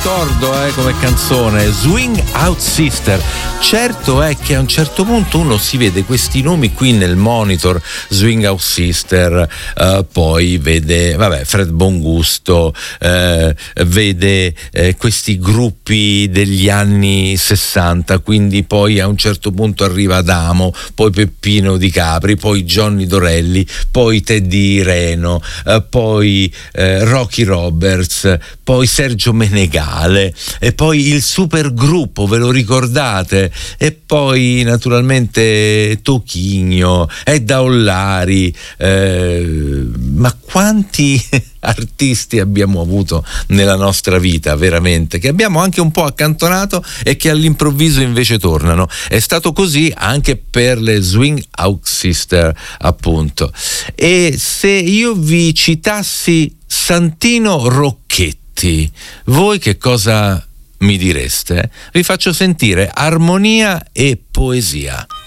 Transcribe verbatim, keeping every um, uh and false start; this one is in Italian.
Ricordo eh, come canzone Swing Out Sister. Certo è che a un certo punto uno si vede questi nomi qui nel monitor, Swing Out Sister, eh, poi vede vabbè Fred Bongusto, eh, vede eh, questi gruppi degli anni sessanta, quindi poi a un certo punto arriva Adamo, poi Peppino Di Capri, poi Johnny Dorelli, poi Teddy Reno, eh, poi eh, Rocky Roberts, poi Sergio Menegale, e poi il supergruppo, ve lo ricordate? E poi naturalmente Tocchigno, Edda Ollari, eh, ma quanti artisti abbiamo avuto nella nostra vita, veramente, che abbiamo anche un po' accantonato e che all'improvviso invece tornano. È stato così anche per le Swing Out Sister, appunto. E se io vi citassi Santino Rocchetti, voi che cosa mi direste? Vi faccio sentire Armonia e Poesia.